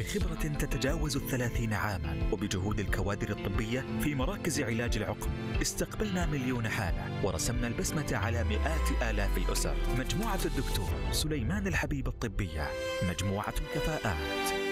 بخبرة تتجاوز 30 عاما وبجهود الكوادر الطبية في مراكز علاج العقم، استقبلنا مليون حالة ورسمنا البسمة على مئات آلاف الأسر. مجموعة الدكتور سليمان الحبيب الطبية، مجموعة كفاءات.